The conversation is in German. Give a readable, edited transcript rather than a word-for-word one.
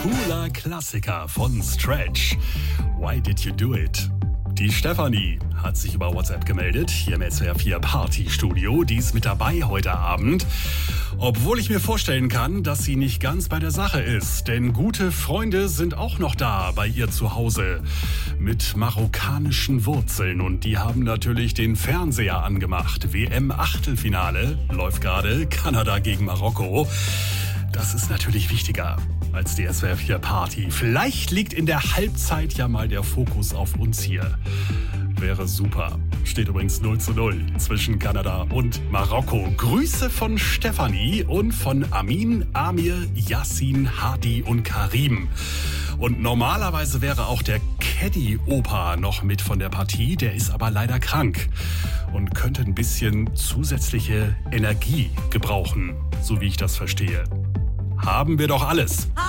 Cooler Klassiker von Stretch. Why Did You Do It? Die Stefanie hat sich über WhatsApp gemeldet, hier im SWR 4 Party-Studio. Die ist mit dabei heute Abend. Obwohl ich mir vorstellen kann, dass sie nicht ganz bei der Sache ist. Denn gute Freunde sind auch noch da bei ihr zu Hause. Mit marokkanischen Wurzeln. Und die haben natürlich den Fernseher angemacht. WM-Achtelfinale läuft gerade. Kanada gegen Marokko. Das ist natürlich wichtiger als die SWR 4 Party. Vielleicht liegt in der Halbzeit ja mal der Fokus auf uns hier. Wäre super. Steht übrigens 0:0 zwischen Kanada und Marokko. Grüße von Stefanie und von Amin, Amir, Yassin, Hadi und Karim. Und normalerweise wäre auch der Caddy-Opa noch mit von der Partie. Der ist aber leider krank und könnte ein bisschen zusätzliche Energie gebrauchen, so wie ich das verstehe. Haben wir doch alles.